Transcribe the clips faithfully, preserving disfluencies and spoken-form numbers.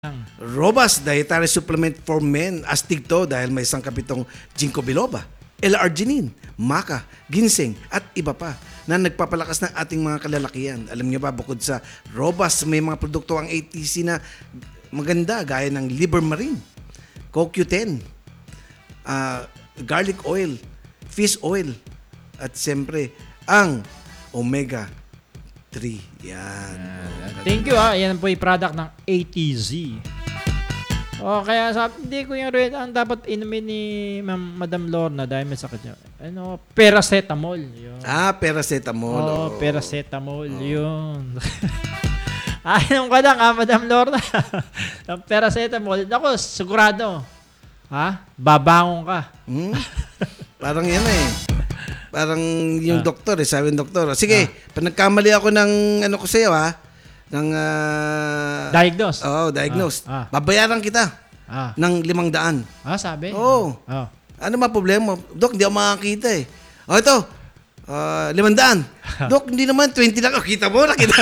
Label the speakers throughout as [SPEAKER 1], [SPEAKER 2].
[SPEAKER 1] Ang
[SPEAKER 2] Robust dietary supplement for men, astig to dahil may sangkap itong ginkgo biloba, L-arginine, maca, ginseng at iba pa na nagpapalakas ng ating mga kalalakihan. Alam niyo ba, bukod sa Robust, may mga produkto ang A T C na maganda gaya ng liver marine, C O Q ten, uh, garlic oil, fish oil, at siyempre ang omega three. Yan.
[SPEAKER 1] Thank you ah. Yan po yung product ng A T Z. O kaya sabi, hindi ko yung red ang dapat inumin ni Ma'am, Madam Lorna dahil may sakit niya. Ano, paracetamol. Yun.
[SPEAKER 2] Ah, paracetamol.
[SPEAKER 1] Oo,
[SPEAKER 2] Oh,
[SPEAKER 1] paracetamol. Yun. Ayaw ka lang ah, Madam Lorna. Ang paracetamol. Ako, sigurado. Ha? Babangon ka.
[SPEAKER 2] Hmm? Parang yan eh. Parang yung
[SPEAKER 1] Ah.
[SPEAKER 2] doktor eh, sabi ng doktor. Sige, pag nagkamali ako ng ano ko sa'yo ha, ng ah,
[SPEAKER 1] Diagnose.
[SPEAKER 2] Oo, diagnose.
[SPEAKER 1] Ah, ah.
[SPEAKER 2] Babayaran kita
[SPEAKER 1] Ah.
[SPEAKER 2] ng limang daan.
[SPEAKER 1] Ah, sabi?
[SPEAKER 2] Oo.
[SPEAKER 1] Oh.
[SPEAKER 2] Ano ba problema? Dok, hindi ako makakita eh. O ito, ah, limang daan. Dok, hindi naman, twenty lang. O, kita mo, nakita.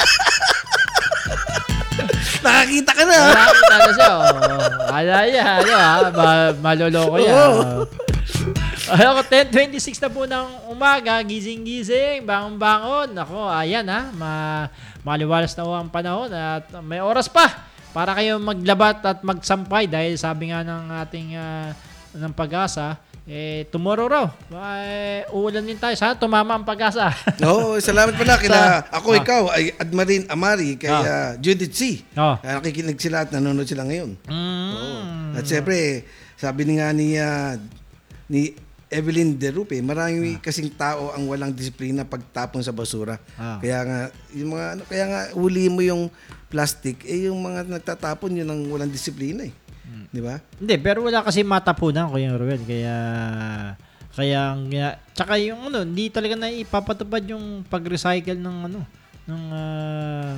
[SPEAKER 2] Nakakita ka na.
[SPEAKER 1] Nakakita na siya. Oh. Ala yan. Ano ha? Ma- maloloko yan.
[SPEAKER 2] Oo.
[SPEAKER 1] Oh. Ako, ten twenty-six na po ng umaga, gising-gising, bangon-bangon. Ako, ayan ha, ma maliwalas na ho ang panahon at may oras pa para kayo maglabat at magsampay dahil sabi nga ng ating uh, ng pag-asa, eh, tomorrow raw, eh, uulan din tayo. Sana tumama ang pag-asa.
[SPEAKER 2] Oo, salamat pala kila
[SPEAKER 1] Sa-
[SPEAKER 2] ako,
[SPEAKER 1] Ah.
[SPEAKER 2] ikaw, ay Admarin Amari, kay
[SPEAKER 1] Ah.
[SPEAKER 2] ah, Judith C.
[SPEAKER 1] Oh.
[SPEAKER 2] Ah, nakikinig sila at nanonood sila ngayon.
[SPEAKER 1] Mm.
[SPEAKER 2] Oo. At siyempre, sabi ni nga ni, ah, ni Evelyn Derupe, marami kasing tao ang walang disiplina pagtapon sa basura.
[SPEAKER 1] Ah.
[SPEAKER 2] Kaya nga, yung mga, ano, kaya nga, uli mo yung plastic, eh yung mga nagtatapon yun ang walang disiplina eh. Di ba?
[SPEAKER 1] Hindi, pero wala kasi matapunan ko yung Ruel. Kaya, kaya, kaya, tsaka yung ano, hindi talaga na ipapatupad yung pag-recycle ng ano, ng, ah,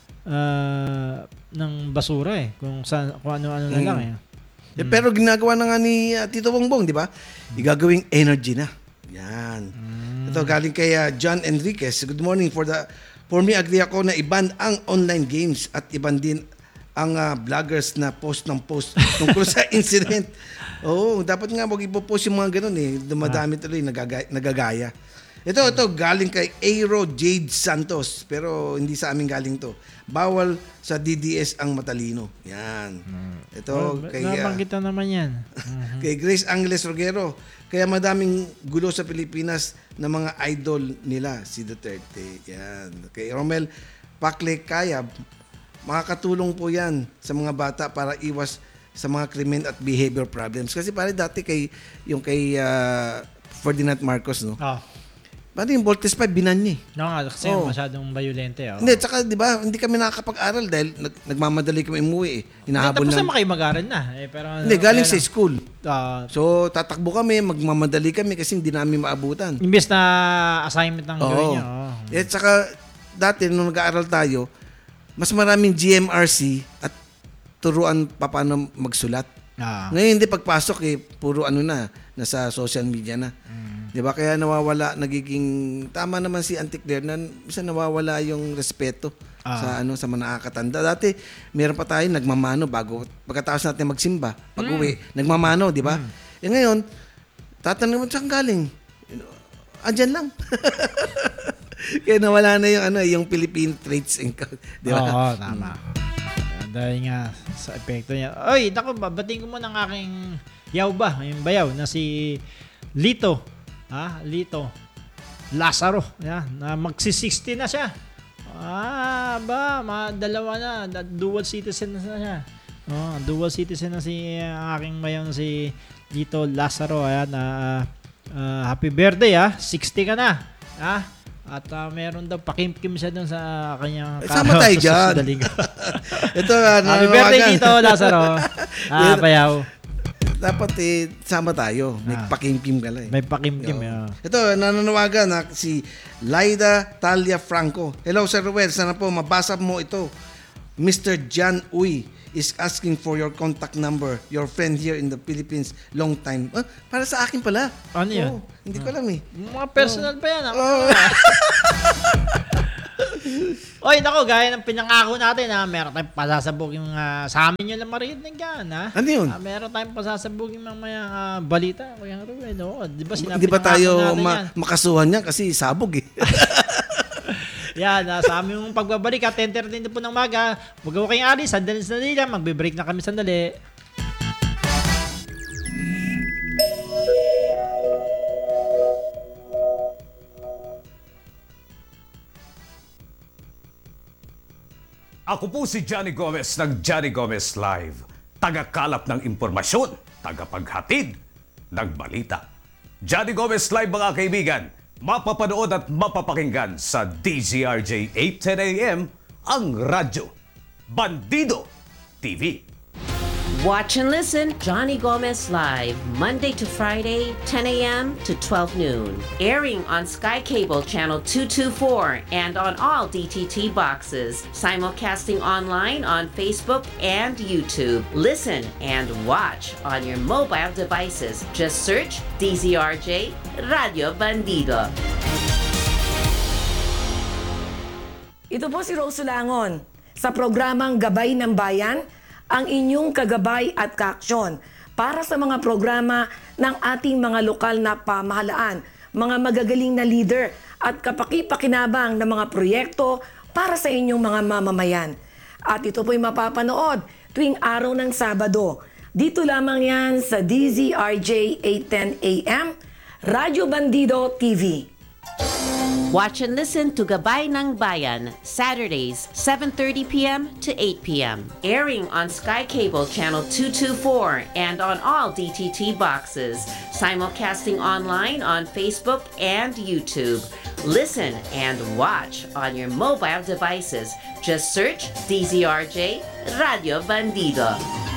[SPEAKER 1] ah, ng basura eh. Kung, sa, kung ano-ano na lang eh.
[SPEAKER 2] Eh, pero ginagawa na nga ni ah, Tito Bongbong, di ba? Igagawing energy na. Yan. Ito galing kay ah, John Enriquez. Good morning. For the for me, agree ako na iban ang online games at iban din ang ah, vloggers na post ng post tungkol sa incident. Oo, dapat nga wag ipopost yung mga ganun eh. Dumadami tuloy, nagagaya. nagagaya. Ito, ito, galing kay Aero Jade Santos. Pero hindi sa amin galing to. Bawal sa D D S ang matalino. Yan. Ito,
[SPEAKER 1] Oh,
[SPEAKER 2] kay, ah,
[SPEAKER 1] nabanggit na naman yan.
[SPEAKER 2] kay Grace Angeles Rogero. Kaya madaming gulo sa Pilipinas na mga idol nila, si Duterte. Yan. Kay Romel Pakle Kayab, makakatulong po yan sa mga bata para iwas sa mga krimen at behavior problems. Kasi pare dati kay, yung kay ah, Ferdinand Marcos, no?
[SPEAKER 1] Oh.
[SPEAKER 2] Pati yung Voltes five, binan niya eh.
[SPEAKER 1] No nga, kasi
[SPEAKER 2] Oh.
[SPEAKER 1] masyadong violente. Oh.
[SPEAKER 2] Hindi, tsaka di ba, hindi kami nakakapag-aral dahil nag, nagmamadali kami umuwi eh. Hinahabol
[SPEAKER 1] Tapos
[SPEAKER 2] na.
[SPEAKER 1] naman kayo mag-aaral na. Eh, pero,
[SPEAKER 2] Hindi, galing sa
[SPEAKER 1] kaya lang,
[SPEAKER 2] school.
[SPEAKER 1] ah,
[SPEAKER 2] So, tatakbo kami, magmamadali kami kasi hindi namin maabutan.
[SPEAKER 1] imbes na assignment ng gawin
[SPEAKER 2] Oo.
[SPEAKER 1] niyo. Oh.
[SPEAKER 2] Eh, tsaka, dati, nung nag-aaral tayo, mas maraming G M R C at turuan pa paano magsulat.
[SPEAKER 1] Ah.
[SPEAKER 2] Ngayon, hindi pagpasok eh, puro ano na, nasa social media na.
[SPEAKER 1] Mm.
[SPEAKER 2] Di ba? Kaya nawawala, nagiging, tama naman si Auntie Claire na isa nawawala yung respeto
[SPEAKER 1] Ah.
[SPEAKER 2] sa ano sa mga nakakatanda. Dati, meron pa tayo nagmamano bago, pagkatapos natin magsimba, pag uwi, nagmamano, di ba? Eh ngayon, tatanong mo, saan galing? Andyan lang. Kaya nawala na yung ano, yung Philippine traits and co- di ba?
[SPEAKER 1] Oo, tama. Dahil nga sa epekto niya. Oy, naku, babating ko mo ng aking yaw ba, yung bayaw na si Lito. Ha? Lito. Lazaro. Yan. Na magsi-sixty na siya. Ah, ba, ma, dalawa na. Da- Dual citizen na siya. Oh, dual citizen na si uh, aking bayaw na si Lito Lazaro. Ayan, ah, ah, happy birthday ha. sixty ka na. Ha? At uh, meron daw pakimkim siya dun sa kanyang
[SPEAKER 2] Eh, sama tayo
[SPEAKER 1] sa
[SPEAKER 2] dyan.
[SPEAKER 1] susunod na linggo.
[SPEAKER 2] Ito, uh,
[SPEAKER 1] Happy birthday dito, Lazaro. Ah, bayaw.
[SPEAKER 2] Dapat eh, sama tayo. May
[SPEAKER 1] Ah.
[SPEAKER 2] pakimkim ka lang eh.
[SPEAKER 1] May pakimkim.
[SPEAKER 2] Oo.
[SPEAKER 1] Yeah.
[SPEAKER 2] Ito, nananawagan na si Laida Talia Franco. Hello, Sir Ruel. Sana po mabasa mo ito. Mister John Uy is asking for your contact number. Your friend here in the Philippines, long time. Ah, para sa akin pala.
[SPEAKER 1] Ano yun?
[SPEAKER 2] Oo, hindi ko alam eh.
[SPEAKER 1] Mga personal pa yan. ah.
[SPEAKER 2] Oh.
[SPEAKER 1] Oy, nako, gaya ng pinangako natin, ha, meron tayong pasasabugin uh, sa amin yun lang marinig yan, ha?
[SPEAKER 2] Ano yun?
[SPEAKER 1] Uh, meron tayong pasasabugin mamaya uh, balita, Kuya Ruel, no? Di ba sinabi
[SPEAKER 2] Di ba tayo
[SPEAKER 1] natin
[SPEAKER 2] ma-
[SPEAKER 1] yan?
[SPEAKER 2] makasuhan niya kasi sabog eh.
[SPEAKER 1] Yan, uh, sa aming pagbabalik at ten thirty na po ng maga, huwag ako kayong alis, sandali-sandali lang, magbe-break na kami sandali.
[SPEAKER 3] Ako po si Johnny Gomez ng Johnny Gomez Live. Tagakalap ng impormasyon, tagapaghatid ng balita. Johnny Gomez Live mga kaibigan, mapapanood at mapapakinggan sa D Z R J eight ten A M ang radyo. Bandido T V.
[SPEAKER 4] Watch and listen Johnny Gomez Live, Monday to Friday, ten a.m. to twelve noon. Airing on Sky Cable Channel two twenty-four and on all D T T boxes. Simulcasting online on Facebook and YouTube. Listen and watch on your mobile devices. Just search D Z R J Radio Bandido.
[SPEAKER 5] Ito po si Rose Langon sa programang Gabay ng Bayan, ang inyong kagabay at kaaksyon para sa mga programa ng ating mga lokal na pamahalaan, mga magagaling na leader at kapaki-pakinabang na mga proyekto para sa inyong mga mamamayan. At ito po'y mapapanood tuwing araw ng Sabado. Dito lamang yan sa D Z R J eight ten A M, Radyo Bandido T V.
[SPEAKER 4] Watch and listen to Gabay ng Bayan, Saturdays, seven thirty p.m. to eight p.m. Airing on Sky Cable Channel two twenty-four and on all D T T boxes. Simulcasting online on Facebook and YouTube. Listen and watch on your mobile devices. Just search D Z R J Radio Bandido.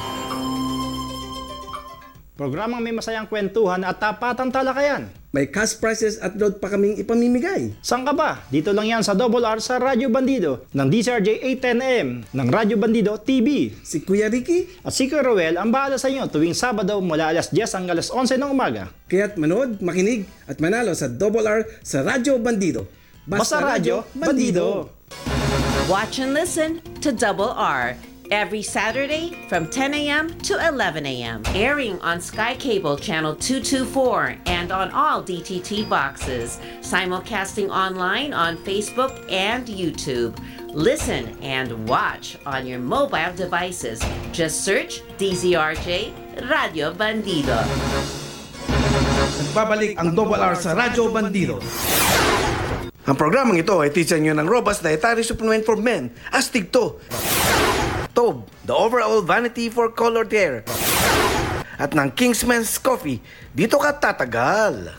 [SPEAKER 6] Programang may masayang kwentuhan at tapatang talakayan.
[SPEAKER 2] May cash prizes at load pa kaming ipamimigay.
[SPEAKER 6] Saan ka ba? Dito lang yan sa Double R sa Radyo Bandido ng D Z R J eight ten A M ng Radyo Bandido T V.
[SPEAKER 2] Si Kuya Ricky,
[SPEAKER 6] At si Kuya Roel ang bahala sa inyo tuwing Sabado mula alas diyes hanggang alas onse ng umaga.
[SPEAKER 2] kaya't manood, makinig at manalo sa Double R sa Radyo Bandido.
[SPEAKER 6] Basta Radyo Bandido.
[SPEAKER 4] Watch and listen to Double R every Saturday from ten a.m. to eleven a.m. Airing on Sky Cable Channel two twenty-four and on all D T T boxes. Simulcasting online on Facebook and YouTube. Listen and watch on your mobile devices. Just search D Z R J Radio Bandido.
[SPEAKER 2] Nagbabalik ang Double R sa Radyo Bandido. Ang programang ito ay teacher nyo ng Robust Dietary Supplement for Men, Astig to. Tob, the overall vanity for colored hair. At ng Kingsman's Coffee, dito ka tatagal.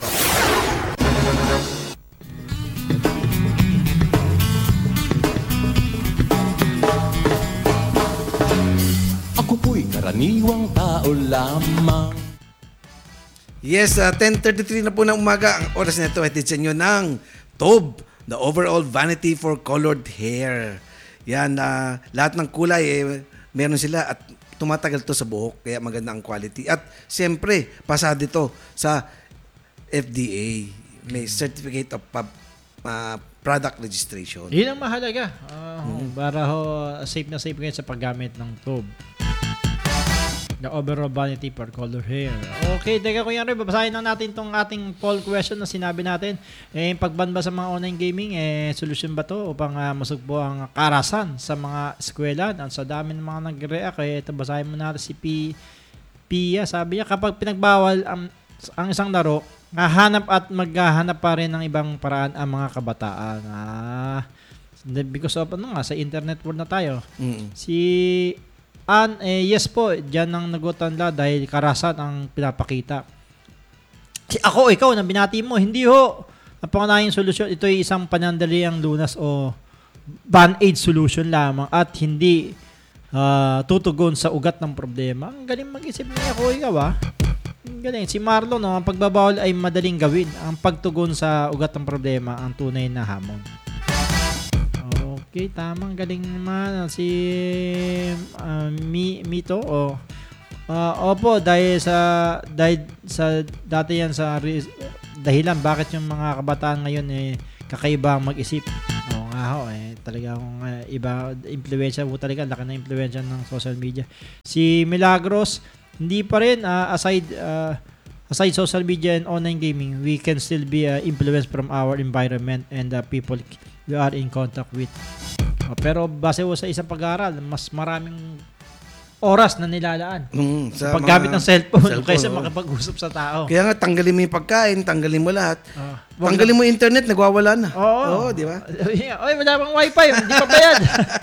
[SPEAKER 7] Ako po'y karaniwang tao lamang.
[SPEAKER 2] Yes, uh, ten thirty-three na po ng umaga. Ang oras na ito ay teacher nyo ng Tob, the overall vanity for colored hair. Yan, uh, lahat ng kulay eh, meron sila at tumatagal to sa buhok kaya maganda ang quality. At siyempre, pasado ito sa F D A. May Certificate of Pub, uh, Product Registration.
[SPEAKER 1] Yun ang mahalaga. Uh, Para ho, safe na safe kayo sa paggamit ng tube. The overall vanity per color hair. Okay, teka Kuya Ray, babasahin lang natin tong ating poll question na sinabi natin. Eh, yung pagban ba sa mga online gaming, eh, solusyon ba to upang uh, masugpo ang karasan sa mga eskwela? At sa dami ng mga nag-react, eh, ito basahin mo natin si P. Pia. Sabi niya, kapag pinagbawal ang, ang isang laro, hahanap at maghahanap pa rin ng ibang paraan ang mga kabataan. Ah, because of ano nga, sa internet world na tayo.
[SPEAKER 2] Mm-mm.
[SPEAKER 1] Si An, eh, yes po, dyan ang nagutanla dahil karasan ang pinapakita. Si ako, ikaw, na binati mo, hindi ho. Ang pangunahing solusyon, ito ay isang panandaliang lunas o band-aid solution lamang at hindi uh, tutugon sa ugat ng problema. Ang galing mag-isip niya ako, ikaw ah. Ang galing. Si Marlon, no, ang pagbabawal ay madaling gawin. Ang pagtugon sa ugat ng problema, ang tunay na hamon. Okay, tamang galing naman si uh, Mi, Mito o uh, opo dahil sa dahil sa dati yan sa dahilan bakit yung mga kabataan ngayon eh kakaiba ang mag-isip. Oo nga nga ho, eh, talagang uh, iba, influensya po talaga, laki na influensya ng social media. Si Milagros, hindi pa rin, uh, aside, uh, aside social media and online gaming, we can still be uh, influenced from our environment and the people we are in contact with. Uh, pero base po sa isang pag-aaral, mas maraming oras na nilalaan
[SPEAKER 2] Mm, sa
[SPEAKER 1] paggamit
[SPEAKER 2] mga
[SPEAKER 1] ng cellphone,
[SPEAKER 2] cellphone,
[SPEAKER 1] kaysa
[SPEAKER 2] oo.
[SPEAKER 1] makipag-usap sa tao.
[SPEAKER 2] Kaya nga, tanggalin mo yung pagkain, tanggalin mo lahat.
[SPEAKER 1] Ah, wag
[SPEAKER 2] tanggalin mo yung internet, nagwawala na.
[SPEAKER 1] Oo.
[SPEAKER 2] Oo, di ba?
[SPEAKER 1] Oy, wala bang wifi, hindi pa bayad.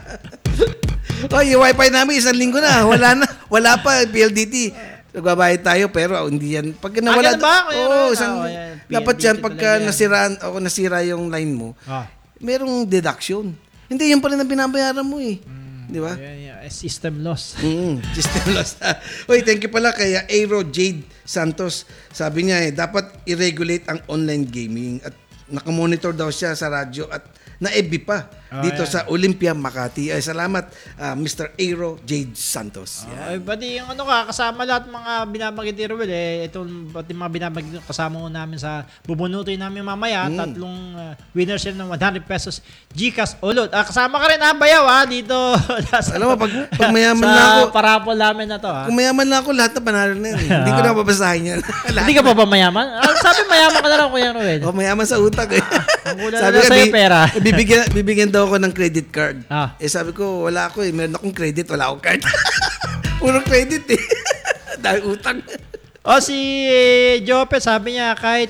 [SPEAKER 2] Oh, yung wifi namin, isang linggo na. Wala na. Wala pa, P L D T. Nagbabayad tayo, pero hindi yan. Pag nawala,
[SPEAKER 1] Ah, ganun ba? Kaya
[SPEAKER 2] oo,
[SPEAKER 1] na-
[SPEAKER 2] isang,
[SPEAKER 1] oh, yan.
[SPEAKER 2] dapat
[SPEAKER 1] P L D T
[SPEAKER 2] yan, pagka
[SPEAKER 1] talaga yan.
[SPEAKER 2] nasiraan, o nasira yung line mo,
[SPEAKER 1] Ah.
[SPEAKER 2] merong deduction. Hindi, yun pa rin ang binabayaran mo eh. Di ba?
[SPEAKER 1] Ayan, yan. System loss.
[SPEAKER 2] Mm, system loss. Uy, thank you pala kay Aero Jade Santos. Sabi niya eh, dapat i-regulate ang online gaming at nakamonitor daw siya sa radyo at na-F B pa
[SPEAKER 1] Oh,
[SPEAKER 2] dito
[SPEAKER 1] yan.
[SPEAKER 2] sa Olympia, Makati. Ay, salamat, ah, Mister Aero Jade Santos.
[SPEAKER 1] Ay, pati yung ano ka, kasama lahat mga binabagit ni Ruel, eh, itong pati mga binabagit kasama mo namin sa bubunutoy namin mamaya,
[SPEAKER 2] Mm.
[SPEAKER 1] tatlong uh, winners yan ng one hundred pesos GCash ulot. Ah, kasama ka rin ha, Bayaw ha, dito. sa,
[SPEAKER 2] Alam mo, pag, pag mayaman
[SPEAKER 1] sa
[SPEAKER 2] na ako,
[SPEAKER 1] parapol namin na to ha.
[SPEAKER 2] kung mayaman na ako, lahat na panalo na yan. eh. Hindi ko na babasahin yan. Lahat.
[SPEAKER 1] Hindi ka pa ba mayaman? Ah, sabi mayaman ka na lang, Kuya Ruel.
[SPEAKER 2] Oh, mayaman sa utak eh.
[SPEAKER 1] Ang kulang na lang sa'yo
[SPEAKER 2] bi-
[SPEAKER 1] pera.
[SPEAKER 2] bibigyan, bibigyan daw ako ng credit card.
[SPEAKER 1] Ah.
[SPEAKER 2] Eh sabi ko, wala ako eh. Meron akong credit, wala akong card. Puro credit eh. Dahil utang.
[SPEAKER 1] O si Jope, sabi niya kahit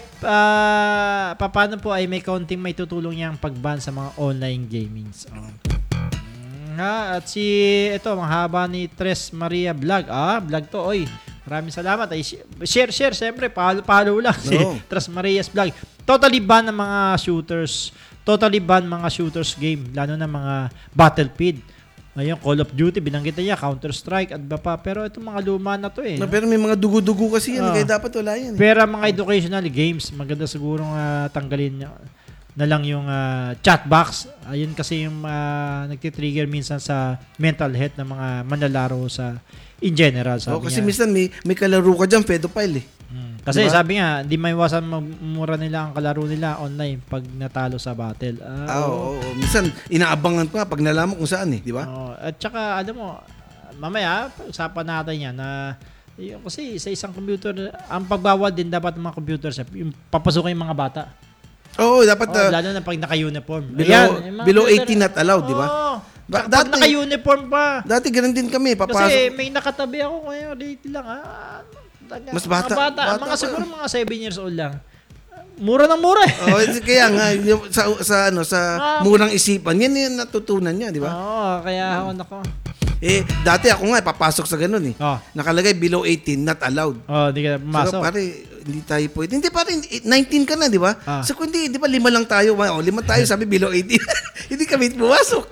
[SPEAKER 1] uh, paano po ay may kaunting may tutulong niyang pag-ban sa mga online gamings. Oh. Mm, ha, at si ito, mahaba ni Tres Maria Vlog. Ah, vlog to. Oy, maraming salamat. Ay, share, share. Siyempre, follow, follow lang si
[SPEAKER 2] No.
[SPEAKER 1] Tres Maria's Vlog. Totally ban ng mga shooters. Totally ban mga shooters game. Lalo na mga Battlefield. Ayun, Call of Duty, binanggit niya, Counter-Strike, at iba pa. Pero itong mga luma na to eh.
[SPEAKER 2] No, pero may mga dugo-dugo kasi yan.
[SPEAKER 1] Ah.
[SPEAKER 2] Kaya dapat wala yan. Eh.
[SPEAKER 1] Pero mga educational games, maganda sigurong ah, tanggalin niya na lang yung ah, chat box. Ayun kasi yung ah, nagtitrigger minsan sa mental health ng mga manlalaro sa in general. Sabi
[SPEAKER 2] Oh, kasi
[SPEAKER 1] niya.
[SPEAKER 2] minsan may, may kalaro ka dyan, pedophile eh.
[SPEAKER 1] Mm. Kasi
[SPEAKER 2] Diba?
[SPEAKER 1] sabi nga, di may iwasan magmura nila ang kalaro nila online pag natalo sa battle. Ah,
[SPEAKER 2] Ah, oo, oo. Minsan, inaabangan pa pag nalaman kung saan eh. Di ba?
[SPEAKER 1] Oo. At saka, alam mo, mamaya, usapan natin yan na yung, kasi sa isang computer, ang pagbawal din dapat ng mga computers, yung papasukin yung mga bata.
[SPEAKER 2] Oo, dapat
[SPEAKER 1] Oh,
[SPEAKER 2] ah,
[SPEAKER 1] lalo na pag naka-uniform.
[SPEAKER 2] below,
[SPEAKER 1] Ayan, yung mga
[SPEAKER 2] below
[SPEAKER 1] computer-
[SPEAKER 2] eighteen not allowed, di ba?
[SPEAKER 1] Oo.
[SPEAKER 2] Ba-
[SPEAKER 1] Pag
[SPEAKER 2] dati-
[SPEAKER 1] naka-uniform pa.
[SPEAKER 2] Dati ganun din kami.
[SPEAKER 1] Kasi
[SPEAKER 2] Papasok.
[SPEAKER 1] may nakatabi ako ngayon, late lang ha. Taga-
[SPEAKER 2] Mas bata-
[SPEAKER 1] Mga bata,
[SPEAKER 2] bata
[SPEAKER 1] mga
[SPEAKER 2] pa.
[SPEAKER 1] siguro mga seven years old lang. Mura ng mura eh.
[SPEAKER 2] Oh, kaya nga yung, sa sa ano sa
[SPEAKER 1] Ah.
[SPEAKER 2] murang isipan, yan yung natutunan niya, di ba?
[SPEAKER 1] Oo, kaya ako nako.
[SPEAKER 2] Eh dati ako nga papasok sa ganun eh.
[SPEAKER 1] Oh.
[SPEAKER 2] Nakalagay below eighteen not allowed.
[SPEAKER 1] Oh, di ka
[SPEAKER 2] So,
[SPEAKER 1] pumasok.
[SPEAKER 2] pare, hindi tayo pwede. Hindi pare, nineteen ka na, di ba?
[SPEAKER 1] Ah.
[SPEAKER 2] So kundi, di ba lima lang tayo? Oh, lima tayo, sabi below eighteen. Hindi kami pumasok.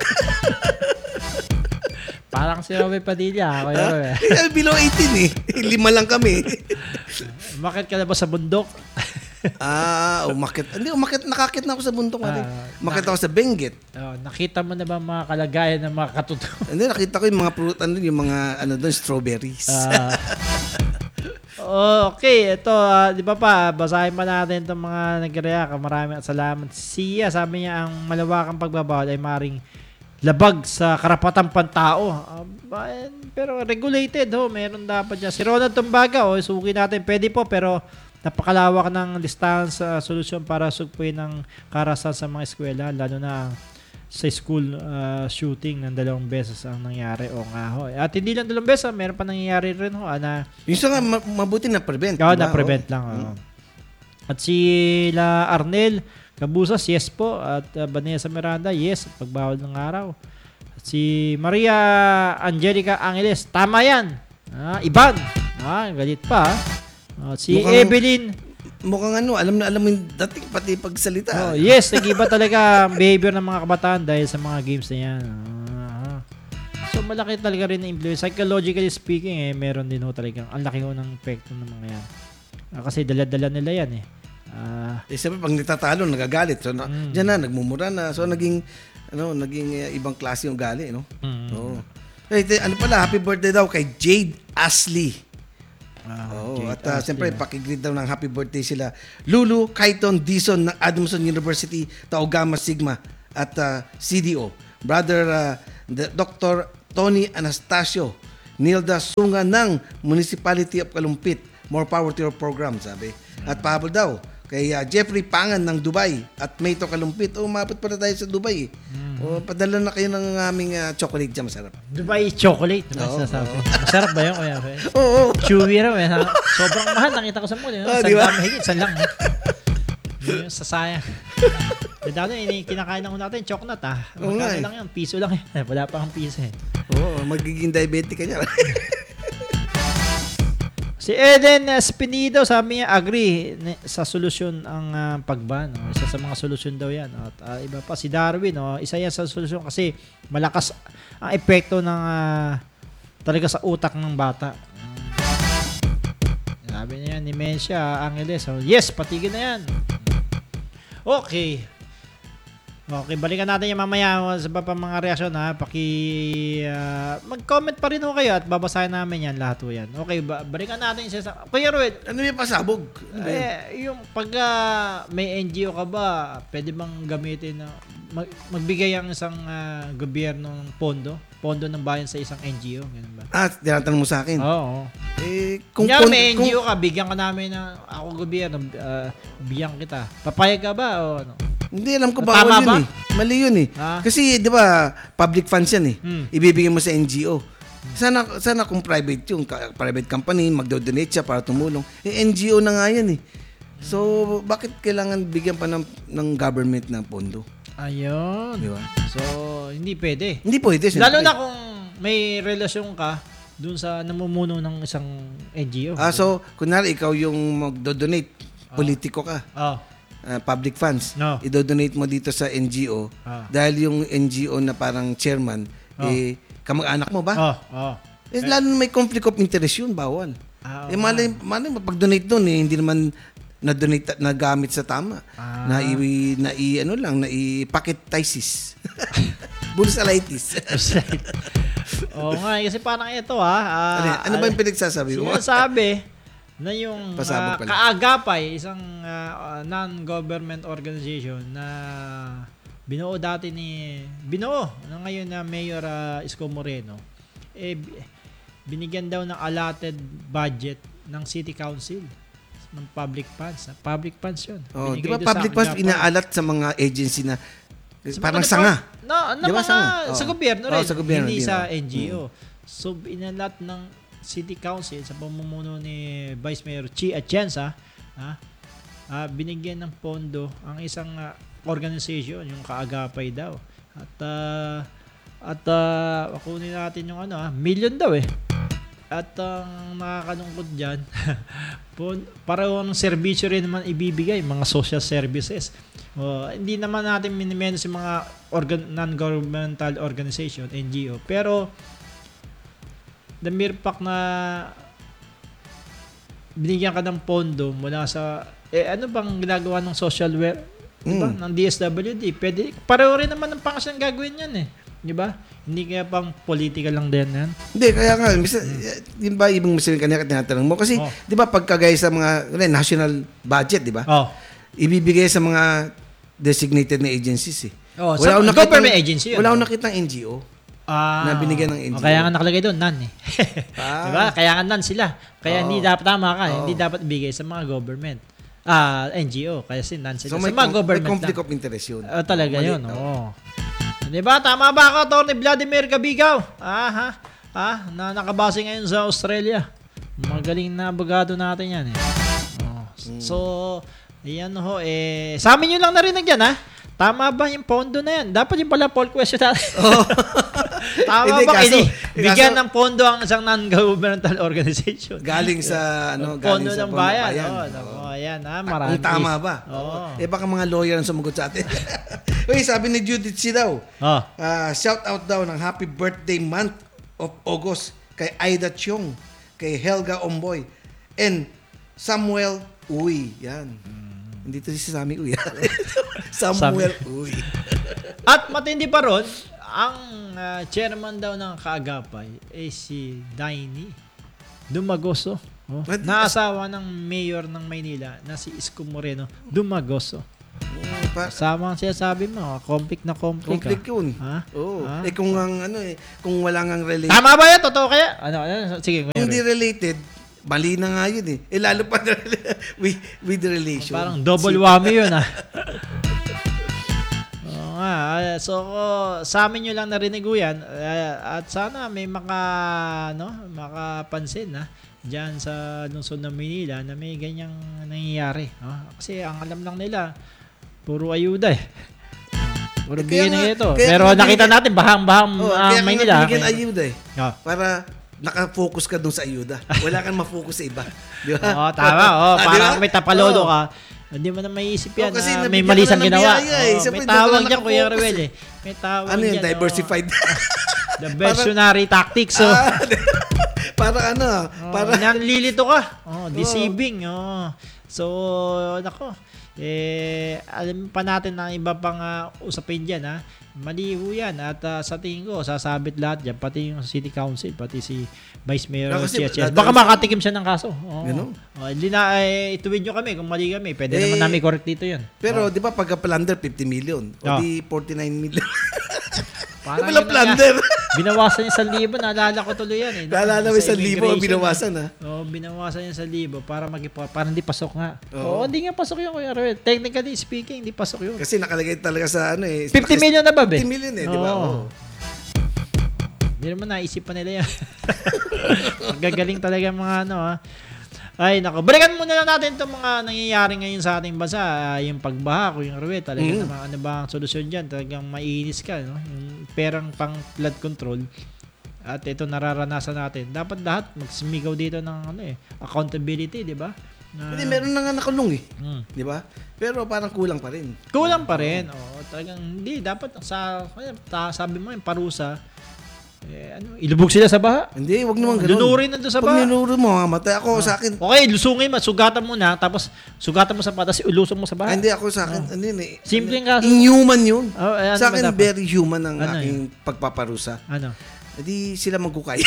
[SPEAKER 1] Parang si Robert Padilla. Kuya Roy, eh.
[SPEAKER 2] Eh, sabi below eighteen eh. Lima lang kami.
[SPEAKER 1] Umakit ka na ba sa bundok?
[SPEAKER 2] Ah, umakit. Hindi, umakit. Nakakit na ako sa bundok.
[SPEAKER 1] Ah,
[SPEAKER 2] Ah, umakit ako sa Benguet.
[SPEAKER 1] Oh, nakita mo na ba mga kalagayan ng mga katuto?
[SPEAKER 2] Hindi, nakita ko yung mga prutan doon, yung mga ano doon, strawberries.
[SPEAKER 1] Ah. Oh, okay, ito, ah, di ba pa, basahin pa natin itong mga nag-react. Maraming salamat. Siya, sabi niya, ang malawakang pagbabawal ay maring labag sa karapatang pantao. Ah, ba- pero regulated, ho, meron dapat dyan. Si Ronald Tumbaga, oh, suki natin, pwede po, pero napakalawak ng listahan sa solusyon para sugpuin ng karahasan sa mga eskwela, lalo na sa school ah, shooting ng dalawang beses ang nangyari. O nga ho. At hindi lang dalawang beses, ah, meron pa nangyayari rin ho, ah, na
[SPEAKER 2] Yung isa nga, ma- mabuti na prevent.
[SPEAKER 1] Oo,
[SPEAKER 2] diba?
[SPEAKER 1] na-prevent
[SPEAKER 2] Oo.
[SPEAKER 1] lang. oo. At sila Arnel Cabusas, yes po. At uh, Vanessa Miranda, yes. Pagbawal ng araw. At si Maria Angelica Angeles, tama yan. Ah, Iban. Ah, galit pa. ah. At si
[SPEAKER 2] Mukhang-
[SPEAKER 1] Evelyn,
[SPEAKER 2] Mukhang ano, alam na alam mo yung dati pati pagsalita.
[SPEAKER 1] oh, yes, nag-iba talaga ang behavior ng mga kabataan dahil sa mga games na yan. Ah. So, malaki talaga rin na influence. Psychologically speaking, eh, meron din ho talagang ang laki ho ng epekto ng mga yan. Ah, kasi dala-dala nila yan eh. Ah,
[SPEAKER 2] Eh, sabi, pag nitatalo, nagagalit. So, na,
[SPEAKER 1] Mm.
[SPEAKER 2] Diyan na, nagmumura na. So, naging, ano, naging uh, ibang klase yung gali, no?
[SPEAKER 1] mm.
[SPEAKER 2] Oo. Eh, te- ano pala, happy birthday daw kay Jade Ashley.
[SPEAKER 1] Ah,
[SPEAKER 2] Oo,
[SPEAKER 1] Jade
[SPEAKER 2] at uh,
[SPEAKER 1] Ashley,
[SPEAKER 2] siyempre,
[SPEAKER 1] ah.
[SPEAKER 2] pakigreet daw ng happy birthday sila. Lulu Kaiton Dison ng Adamson University, Taogama Sigma. at uh, C D O. Brother uh, the Doctor Tony Anastasio, Nilda Sunga ng Municipality of Kalumpit. More power to your program, sabi. At pahabol daw kay uh, Jeffrey Pangan ng Dubai at Mayto Kalumpit. O, umabot pala tayo sa Dubai. Mm. O, padala na kayo ng aming uh, chocolate dyan, masarap.
[SPEAKER 1] Dubai chocolate, diba?
[SPEAKER 2] Oo,
[SPEAKER 1] Sasabi. Masarap ba yun? Kuya?
[SPEAKER 2] Oo. Oh, oh.
[SPEAKER 1] Chewy raw eh. Sobrang mahal. Nakita ko sa mall. Eh.
[SPEAKER 2] Oh,
[SPEAKER 1] San
[SPEAKER 2] diba?
[SPEAKER 1] lang mahigit. San lang. Eh. Yun yung sasayang. E dati, ini kinakain lang natin, chocolate ah.
[SPEAKER 2] Oo nga
[SPEAKER 1] Magkano
[SPEAKER 2] eh.
[SPEAKER 1] lang yan? Piso lang eh. Wala pa ang piso eh.
[SPEAKER 2] Oo, magiging diabetic ka niya.
[SPEAKER 1] Si Eden Espinido, sabi niya, agree ni- sa solusyon ang uh, pagban. No? Isa sa mga solusyon daw yan. At uh, iba pa, si Darwin, no? Isa yan sa solusyon kasi malakas ang epekto ng uh, talaga sa utak ng bata. Mm. Sabi niya, dementia, Angeles. So, yes, patigil na yan. Okay. Okay, balikan natin yung mamaya sa pa mga reaksyon ha. Paki uh, mag-comment pa rin ho kayo at babasahin namin yan lahat ho yan. Okay, ba- balikan natin siya sa Kuya Rued.
[SPEAKER 2] Ano yung pasabog? Ano ba yun?
[SPEAKER 1] Eh, yung pag uh, may N G O ka ba, pwede bang gamitin na mag, magbigay ang isang uh, gobyerno ng pondo, pondo ng bayan sa isang N G O, ganun ba?
[SPEAKER 2] Ah, tinatanong mo sa akin.
[SPEAKER 1] Oo.
[SPEAKER 2] Eh,
[SPEAKER 1] Kung
[SPEAKER 2] pon-
[SPEAKER 1] may N G O
[SPEAKER 2] kung-
[SPEAKER 1] ka, bigyan ka namin ng ako gobyerno, uh, bigyan kita. Papayag ka ba o ano?
[SPEAKER 2] Hindi, alam ko
[SPEAKER 1] Tama
[SPEAKER 2] bawal
[SPEAKER 1] ba?
[SPEAKER 2] yun eh. Mali yun eh.
[SPEAKER 1] Ah.
[SPEAKER 2] Kasi, di ba, public funds yan eh.
[SPEAKER 1] Hmm.
[SPEAKER 2] Ibibigay mo sa N G O. Sana, sana kung private yung ka- private company, magdo-donate siya para tumulong. Eh, N G O na nga yan eh. So, bakit kailangan bigyan pa ng, ng government ng pondo?
[SPEAKER 1] Ayun.
[SPEAKER 2] Di ba?
[SPEAKER 1] So, hindi pwede.
[SPEAKER 2] Hindi pwede.
[SPEAKER 1] Lalo
[SPEAKER 2] siyempre.
[SPEAKER 1] na kung may relasyon ka dun sa namumuno ng isang N G O.
[SPEAKER 2] Ah, so, kunwari, ikaw yung magdo-donate, politiko ka.
[SPEAKER 1] Oh.
[SPEAKER 2] Uh, public funds,
[SPEAKER 1] No.
[SPEAKER 2] i-donate mo dito sa N G O
[SPEAKER 1] Ah.
[SPEAKER 2] dahil yung N G O na parang chairman,
[SPEAKER 1] Oh.
[SPEAKER 2] eh, kamag-anak mo ba?
[SPEAKER 1] Oh, oh.
[SPEAKER 2] Eh, lalo na may conflict of interest yun, bawal.
[SPEAKER 1] Ah,
[SPEAKER 2] eh, malay, malay, pag-donate doon, eh, hindi naman na-donate, nagamit sa tama.
[SPEAKER 1] Ah.
[SPEAKER 2] Na, i, na i, ano lang, na i-packetitis. Bursalitis.
[SPEAKER 1] Oo nga, kasi parang ito ha. ah,
[SPEAKER 2] ano, yan? Ano ba yung pinagsasabi mo?
[SPEAKER 1] Sinasabi na yung
[SPEAKER 2] Pasabog
[SPEAKER 1] ah,
[SPEAKER 2] pala.
[SPEAKER 1] kaagapay, isang ah, non-government organization na binuo dati ni, binuo na ngayon na Mayor uh, Isko Moreno, eh, bi- binigyan daw ng allotted budget ng City Council ng public funds. Public funds yun.
[SPEAKER 2] Oh, di
[SPEAKER 1] Binigay
[SPEAKER 2] ba
[SPEAKER 1] doon sa
[SPEAKER 2] public funds
[SPEAKER 1] Agapay.
[SPEAKER 2] inaalat sa mga agency na
[SPEAKER 1] Sa
[SPEAKER 2] parang
[SPEAKER 1] mga
[SPEAKER 2] sanga.
[SPEAKER 1] depart- No, na
[SPEAKER 2] Di ba
[SPEAKER 1] mga
[SPEAKER 2] sanga?
[SPEAKER 1] sa
[SPEAKER 2] Oo.
[SPEAKER 1] gobyerno
[SPEAKER 2] Oo,
[SPEAKER 1] rin,
[SPEAKER 2] sa gobyerno
[SPEAKER 1] hindi
[SPEAKER 2] din,
[SPEAKER 1] sa
[SPEAKER 2] oo.
[SPEAKER 1] N G O. So, inalat ng City Council sa pamumuno ni Vice Mayor Chi Atienza, ah, ah, binigyan ng pondo ang isang ah, organization, yung Kaagapay daw. At uh, at uh, kunin natin yung ano, ah, million daw eh. At ang nakakalungkot dyan, pon- pareho ng serbisyo rin naman ibibigay, mga social services. Uh, hindi naman natin minimenos yung mga organ- non-governmental organization, N G O. Pero, the mere fact na binigyan ka ng pondo mula sa, eh ano bang ginagawa ng social welfare? Diba?
[SPEAKER 2] Mm.
[SPEAKER 1] Ng D S W D. Pwede, pareho rin naman ng pangasyan gagawin yan eh. Diba? Hindi kaya pang political lang din yan.
[SPEAKER 2] Hindi, kaya nga, misa, yun ba ibang masabi kanina tinatanong mo? Kasi,
[SPEAKER 1] Oh.
[SPEAKER 2] di ba, pagkagaya sa mga ano, national budget, di ba?
[SPEAKER 1] Oh.
[SPEAKER 2] Ibibigay sa mga designated na agencies eh.
[SPEAKER 1] Oh, sa-
[SPEAKER 2] akong
[SPEAKER 1] government agency yun.
[SPEAKER 2] Wala akong nakitang N G O.
[SPEAKER 1] Ah,
[SPEAKER 2] Na binigyan ng N G O.
[SPEAKER 1] oh, kaya nga nakalagay doon, nan eh.
[SPEAKER 2] Ah.
[SPEAKER 1] Diba? Kaya nga nan sila. Kaya
[SPEAKER 2] Oo.
[SPEAKER 1] hindi dapat, tama ka,
[SPEAKER 2] Oo.
[SPEAKER 1] hindi dapat ibigay sa mga government. Ah, N G O. Kaya si nan sila.
[SPEAKER 2] So,
[SPEAKER 1] sa
[SPEAKER 2] may,
[SPEAKER 1] mga
[SPEAKER 2] com- may
[SPEAKER 1] government
[SPEAKER 2] conflict
[SPEAKER 1] lang.
[SPEAKER 2] of interest yun.
[SPEAKER 1] Oh, talaga
[SPEAKER 2] Mali,
[SPEAKER 1] yun,
[SPEAKER 2] no?
[SPEAKER 1] oo. Diba? Tama ba ako, Atty. Vladimir Gabigaw? Ah, ha? Ah, na nakabase ngayon sa Australia. Magaling na abogado natin yan eh. Oh. So, ayan ho, eh, sa amin yun lang narinig yan, ha? Tama ba yung pondo na yan? Dapat yung pala poll question natin.
[SPEAKER 2] Oh.
[SPEAKER 1] Tama
[SPEAKER 2] Hindi,
[SPEAKER 1] ba?
[SPEAKER 2] kaso-
[SPEAKER 1] Hindi, bigyan
[SPEAKER 2] kaso-
[SPEAKER 1] ng pondo ang isang non-governmental organization.
[SPEAKER 2] Galing sa, ano,
[SPEAKER 1] Pondo
[SPEAKER 2] galing sa
[SPEAKER 1] ng
[SPEAKER 2] Pondo
[SPEAKER 1] bayan.
[SPEAKER 2] Bayan.
[SPEAKER 1] Oh,
[SPEAKER 2] Oo.
[SPEAKER 1] oh, ayan, ha? Marami.
[SPEAKER 2] Kung tama ba?
[SPEAKER 1] Oo.
[SPEAKER 2] Eh, baka mga lawyer ang sumugot sa atin. Uy, sabi ni Judith si daw,
[SPEAKER 1] Oh.
[SPEAKER 2] ah, shout out daw ng happy birthday month of August kay Aida Chiong, kay Helga Omboy, and Samuel Uy. Yan. Hindi to si Sammy Uy. Samuel Uy.
[SPEAKER 1] At matindi pa ron, ang ah, chairman daw ng Kaagapay ay si Daini Dumagoso. Oh,
[SPEAKER 2] What?
[SPEAKER 1] naasawa ng mayor ng Maynila na si Isko Moreno Dumagoso.
[SPEAKER 2] Pa-
[SPEAKER 1] Kasama ang sinasabi mo, conflict na conflict.
[SPEAKER 2] Conflict
[SPEAKER 1] ah.
[SPEAKER 2] yun.
[SPEAKER 1] Ha?
[SPEAKER 2] Oo.
[SPEAKER 1] Ha?
[SPEAKER 2] Eh kung ang ano eh, kung wala ngang relate,
[SPEAKER 1] Tama ba yan? Totoo kaya? Ano, ano? Sige,
[SPEAKER 2] kung
[SPEAKER 1] kuya
[SPEAKER 2] hindi
[SPEAKER 1] Roy.
[SPEAKER 2] related, mali na nga yun eh. Eh lalo pa with, with the relation.
[SPEAKER 1] Parang double whammy yun ah. Oo nga. ah, So, sa amin nyo lang narinig ko yan. ah, At sana may maka, no, makapansin na dyan sa lungsod ng Manila na may ganyang nangyayari. no? Kasi ang alam lang nila, puro ayuda eh. Puro
[SPEAKER 2] Eh, kaya
[SPEAKER 1] bigyan
[SPEAKER 2] nga-
[SPEAKER 1] na ito.
[SPEAKER 2] kaya
[SPEAKER 1] Pero
[SPEAKER 2] nga
[SPEAKER 1] nakita
[SPEAKER 2] binigyan-
[SPEAKER 1] natin, bahang-bahang
[SPEAKER 2] Oh,
[SPEAKER 1] ah,
[SPEAKER 2] kaya
[SPEAKER 1] Maynila.
[SPEAKER 2] nga binigyan ayuda eh.
[SPEAKER 1] Ah.
[SPEAKER 2] Para nakafocus ka dun sa ayuda. Wala kang ma-focus sa iba. Di ba?
[SPEAKER 1] Oo, tama. Oo,
[SPEAKER 2] Ah, di
[SPEAKER 1] parang
[SPEAKER 2] ba?
[SPEAKER 1] may tapalodo
[SPEAKER 2] Oo.
[SPEAKER 1] ka. Hindi mo na maiisip yan
[SPEAKER 2] Oh, kasi
[SPEAKER 1] na
[SPEAKER 2] nabigyan
[SPEAKER 1] may
[SPEAKER 2] ka
[SPEAKER 1] mali
[SPEAKER 2] na
[SPEAKER 1] siyang
[SPEAKER 2] ng
[SPEAKER 1] ginawa.
[SPEAKER 2] biyaya eh.
[SPEAKER 1] Oo,
[SPEAKER 2] Siyempre,
[SPEAKER 1] may tawag
[SPEAKER 2] doon ka
[SPEAKER 1] dyan, Kuya
[SPEAKER 2] nakafocus
[SPEAKER 1] Ruel
[SPEAKER 2] eh.
[SPEAKER 1] eh. May tawag
[SPEAKER 2] Ano yun?
[SPEAKER 1] dyan, oo.
[SPEAKER 2] Diversified.
[SPEAKER 1] The versionary tactics. So,
[SPEAKER 2] Ah, para ano?
[SPEAKER 1] oh,
[SPEAKER 2] Para
[SPEAKER 1] nanlilito ka. Oh, deceiving. Oh. So, nako. Eh, alam pa natin na iba pang ah, usapin dyan, ha? Mali ho yan. At ah, sa tingin ko, sasabit lahat dyan. Pati yung city council, pati si Vice Mayor
[SPEAKER 2] Ah, kasi
[SPEAKER 1] Chia Chia.
[SPEAKER 2] lahat-
[SPEAKER 1] Baka makatikim siya ng kaso. Oh.
[SPEAKER 2] Ganun.
[SPEAKER 1] Oh, hindi na, eh, ituwid nyo kami kung mali kami. Pwede
[SPEAKER 2] Eh,
[SPEAKER 1] naman namin correct dito yun.
[SPEAKER 2] pero di ba pagka-plunder fifty million o
[SPEAKER 1] Oh.
[SPEAKER 2] di forty-nine million.
[SPEAKER 1] Parang
[SPEAKER 2] Walang
[SPEAKER 1] yun na
[SPEAKER 2] plunder.
[SPEAKER 1] nga. Binawasan niya sa libo. Naalala ko tuloy yan. Eh.
[SPEAKER 2] Naalala mo
[SPEAKER 1] Sa
[SPEAKER 2] sa libo
[SPEAKER 1] immigration,
[SPEAKER 2] binawasan ha.
[SPEAKER 1] Oo, binawasan niya sa libo para magipa para hindi pasok nga. Oo,
[SPEAKER 2] Oo.
[SPEAKER 1] hindi nga pasok yun, Kuya Ruel. Technically speaking, hindi pasok yun.
[SPEAKER 2] Kasi nakalagay talaga sa ano eh.
[SPEAKER 1] fifty million na ba, be?
[SPEAKER 2] fifty million eh, di ba?
[SPEAKER 1] Oo.
[SPEAKER 2] Oo.
[SPEAKER 1] Hindi naman naisip pa nila yan. Gagaling talaga mga ano, ha. Ay, nako. Balikan muna lang natin itong mga nangyayari ngayon sa ating bansa. Ah, yung pagbaha, Kuya Ruel. Talaga
[SPEAKER 2] Mm.
[SPEAKER 1] naman, ano ba ang solusyon dyan? Talagang maiinis ka, no? Yung perang pang flood control. At ito nararanasan natin. Dapat lahat magsumigaw dito ng ano eh, accountability, di ba? Na-
[SPEAKER 2] Hindi, meron na nga nakulong eh.
[SPEAKER 1] Hmm.
[SPEAKER 2] Di ba? Pero parang kulang pa rin.
[SPEAKER 1] Kulang pa rin. Oo, talagang hindi dapat sa ta, sabi mo yung parusa eh ano, ilubog sila sa baha.
[SPEAKER 2] Hindi, wag naman ganun.
[SPEAKER 1] Lunurin na doon sa
[SPEAKER 2] Pag
[SPEAKER 1] baha.
[SPEAKER 2] ninuro mo, mamatay ako sa akin.
[SPEAKER 1] Okay, lusungin mo, sugatan mo na, tapos sugatan mo sa patas, ilusong mo sa
[SPEAKER 2] Ah,
[SPEAKER 1] baha.
[SPEAKER 2] hindi ako sa akin. Ano yun eh.
[SPEAKER 1] Simpleng
[SPEAKER 2] ano,
[SPEAKER 1] kaso.
[SPEAKER 2] Inhuman yun.
[SPEAKER 1] Oh, eh, ano
[SPEAKER 2] sa
[SPEAKER 1] ba
[SPEAKER 2] akin,
[SPEAKER 1] dapat?
[SPEAKER 2] very human ang
[SPEAKER 1] Ano
[SPEAKER 2] aking pagpaparusa.
[SPEAKER 1] Ano?
[SPEAKER 2] Hindi sila magkukay.